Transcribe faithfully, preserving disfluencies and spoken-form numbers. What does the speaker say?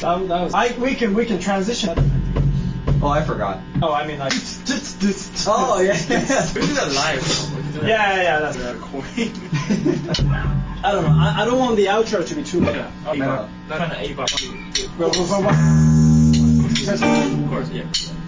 That, that was, I, we can we can transition. Oh, I forgot. Oh, I mean like. Oh yeah. We do that live. Yeah, yeah, yeah. That's recording. I don't know. I, I don't want the outro to be too long. Yeah. No. Not an A bar. Well, well, well, well. Of course, yeah.